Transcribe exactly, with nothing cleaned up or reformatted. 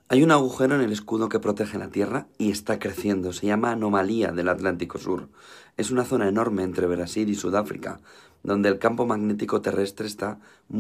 Hay un agujero en el escudo que protege la Tierra y está creciendo. Se llama Anomalía del Atlántico Sur. Es una zona enorme entre Brasil y Sudáfrica, donde el campo magnético terrestre está